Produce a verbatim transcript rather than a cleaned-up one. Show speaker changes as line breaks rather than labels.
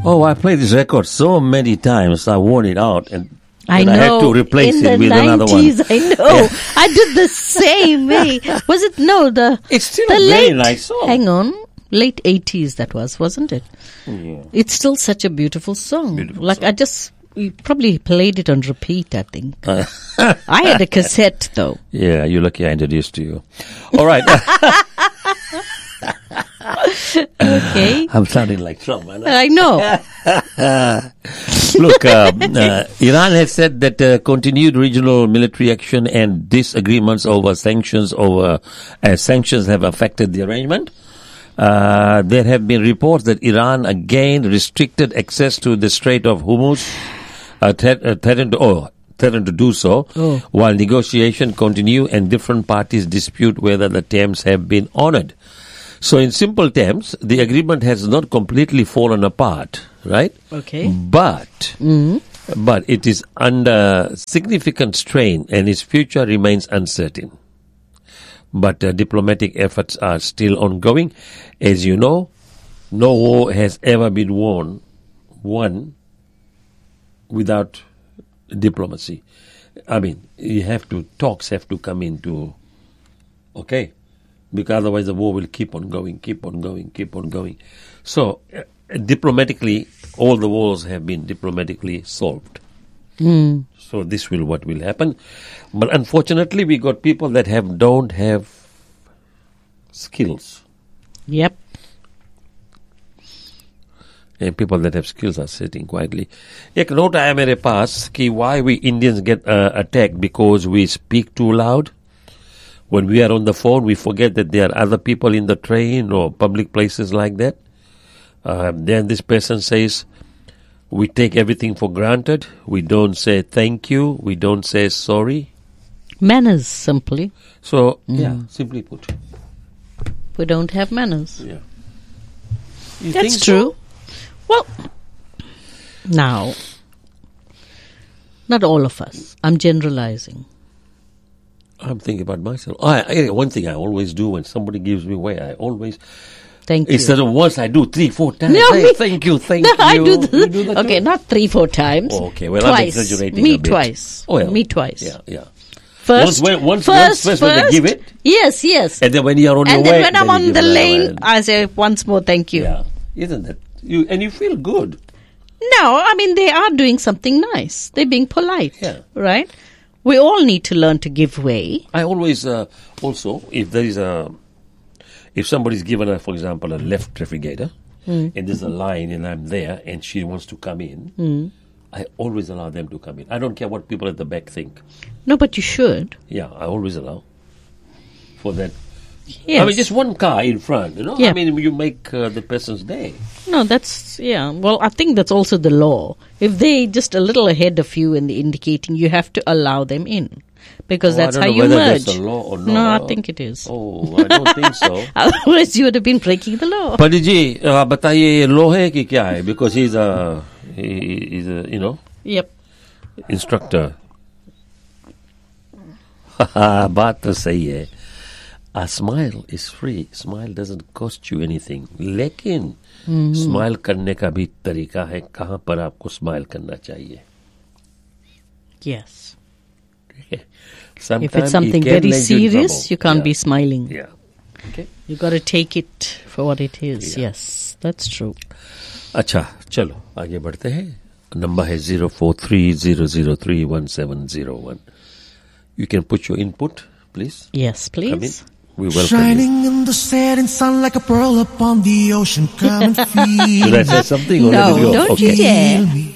Oh, I played this record so many times. I worn it out, and
I know.
I had to replace
in
it with another one.
In the nineties, I know. Yeah. I did the same way. Was it no the?
It's still
the
a
late,
very nice song.
Hang on, late eighties that was, wasn't it?
Yeah.
It's still such a beautiful song.
Beautiful
like
song.
I just we probably played it on repeat. I think. Uh, I had a cassette though.
Yeah, you're lucky I introduced you. All right.
Okay.
I'm sounding like Trump.
I know.
Look, uh, uh, Iran has said that uh, continued regional military action and disagreements over sanctions over uh, sanctions have affected the arrangement. Uh, there have been reports that Iran again restricted access to the Strait of Hormuz, uh, threat, uh, threatened to, oh, threatened to do so,
oh.
while negotiations continue and different parties dispute whether the terms have been honored. So in simple terms, the agreement has not completely fallen apart, right?
Okay.
But,
mm-hmm.
but it is under significant strain and its future remains uncertain. But uh, diplomatic efforts are still ongoing. As you know, no war has ever been won, won without diplomacy. I mean, you have to, talks have to come into, okay? Because otherwise the war will keep on going, keep on going, keep on going. So, uh, diplomatically, all the wars have been diplomatically solved.
Mm.
So this will what will happen. But unfortunately, we got people that have don't have skills.
Yep.
And people that have skills are sitting quietly. एक note आया मेरे पास कि why we Indians get uh, attacked because we speak too loud. When we are on the phone, we forget that there are other people in the train or public places like that. Uh, then this person says, we take everything for granted. We don't say thank you. We don't say sorry.
Manners, simply.
So, mm. yeah, simply put.
We don't have manners.
Yeah. You
That's
think
true.
So?
Well, now, not all of us. I'm generalizing.
I'm thinking about myself. I, I, one thing I always do when somebody gives me way, I always...
Thank you.
Instead of once, I do three, four times.
No,
hey,
me,
thank you, thank
no,
you.
I do, the,
you do that
okay,
too?
not three, four times.
Oh, okay, well,
twice.
I'm exaggerating
Me
a bit.
twice.
Oh, well,
Me twice.
Yeah, yeah.
First,
once, when, once,
first,
once, first,
first,
when they give it.
Yes, yes.
And then when you're on
and
your way.
And then when I'm on
the
lane,
way.
I say once more, thank you.
Yeah, isn't that? You And you feel good.
No, I mean, they are doing something nice. They're being polite.
Yeah.
Right? We all need to learn to give way.
I always, uh, also, if there is a, if somebody's given, a, for example, a left refrigerator, mm. and there's a line and I'm there and she wants to come in,
mm.
I always allow them to come in. I don't care what people at the back think.
No, but you should.
Yeah, I always allow for that.
Yes.
I mean, just one car in front, you know?
Yeah.
I mean, you make uh, the person's day.
No, that's, yeah. Well, I think that's also the law. If they just a little ahead of you in the indicating, you have to allow them in. Because
oh,
that's
I don't
how
know
you
whether
merge.
That's a law or not.
No, I think it is.
Oh, I don't think so.
Otherwise, you would have been breaking the law.
Pandit ji, uh, बताइए ये law है कि क्या है? Because he's a, he, he's a, you know,
yep,
instructor. बात तो सही है. A smile is free. Smile doesn't cost you anything. लेकिन mm-hmm. smile करने का भी तरीका है. कहाँ पर आपको smile करना चाहिए?
Yes.
Okay.
If it's something very serious, you can't
yeah.
be smiling.
Yeah. Okay.
You got to take it for what it is. Yeah. Yes, that's true.
अच्छा, चलो आगे बढ़ते हैं. Number है zero four three zero zero three one seven zero one. You can put your input, please.
Yes, please.
Come in. We welcome
Shining
you.
in the setting sun like a pearl upon the ocean. Come and feel.
Did I say something? Or
No,
let it go?
don't
Okay.
you dare.